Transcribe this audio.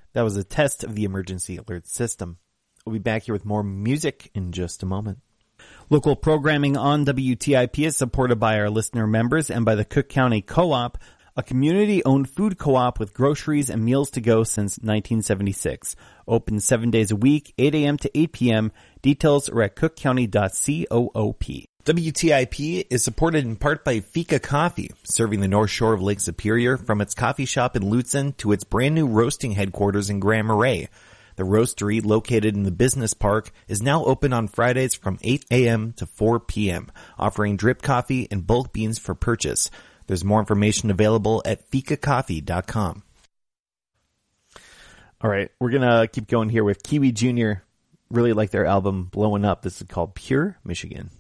That was a test of the emergency alert system. We'll be back here with more music in just a moment. Local programming on WTIP is supported by our listener members and by the Cook County Co-op, a community-owned food co-op with groceries and meals to go since 1976. Open 7 days a week, 8 a.m. to 8 p.m. Details are at cookcounty.coop. WTIP is supported in part by Fika Coffee, serving the North Shore of Lake Superior from its coffee shop in Lutsen to its brand new roasting headquarters in Grand Marais. The roastery, located in the business park, is now open on Fridays from 8 a.m. to 4 p.m., offering drip coffee and bulk beans for purchase. There's more information available at fikacoffee.com. All right, we're going to keep going here with Kiwi Jr. Really like their album Blowing Up. This is called Pure Michigan.